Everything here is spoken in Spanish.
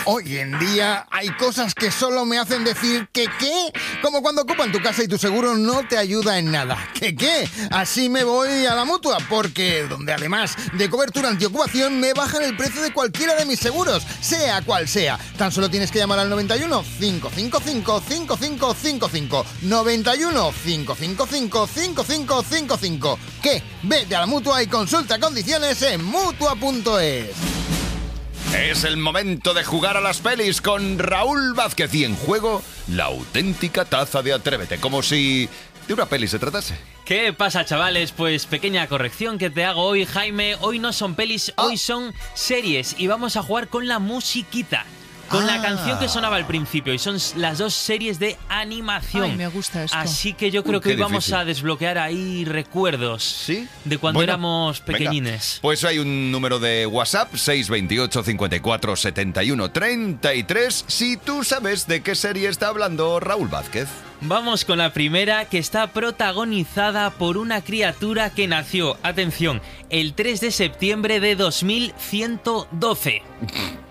Hoy en día hay cosas que solo me hacen decir que ¿qué? Como cuando ocupan tu casa y tu seguro no te ayuda en nada. ¿Qué qué? Así me voy a la Mutua, porque donde además de cobertura antiocupación me bajan el precio de cualquiera de mis seguros, sea cual sea. Tan solo tienes que llamar al 91 555 5555. 91 555 5555. ¿Qué? Vete a la Mutua y consulta condiciones en Mutua.es. Es el momento de jugar a las pelis con Raúl Vázquez y en juego la auténtica taza de Atrévete, como si de una peli se tratase. ¿Qué pasa, chavales? Pues pequeña corrección que te hago hoy, Jaime. Hoy no son pelis, hoy son series y vamos a jugar con la musiquita. Con la canción que sonaba al principio, y son las dos series de animación. Ay, me gusta esto. Así que yo creo que hoy vamos a desbloquear ahí recuerdos. ¿Sí? De cuando éramos pequeñines. Venga. Pues hay un número de WhatsApp, 628 54 71 33, si tú sabes de qué serie está hablando Raúl Vázquez. Vamos con la primera, que está protagonizada por una criatura que nació, atención, el 3 de septiembre de 2112.